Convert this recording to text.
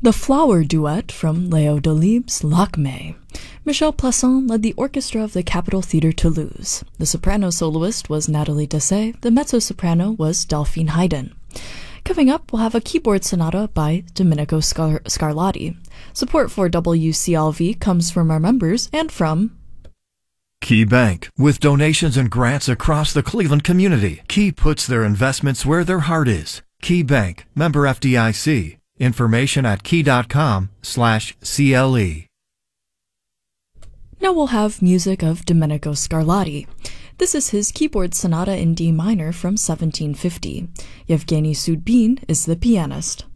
The Flower Duet from Léo Delibes' Lakmé. Michel Plasson led the orchestra of the Capitol Theatre Toulouse. The soprano soloist was Nathalie Dessay, the mezzo-soprano was Delphine Haydn. Coming up, we'll have a keyboard sonata by Domenico Scarlatti. Support for WCLV comes from our members and from Key Bank. With donations and grants across the Cleveland community, Key puts their investments where their heart is. Key Bank, member FDIC. Information at key.com/CLE. Now we'll have music of Domenico Scarlatti. This is his keyboard sonata in D minor from 1750. Yevgeny Sudbin is the pianist.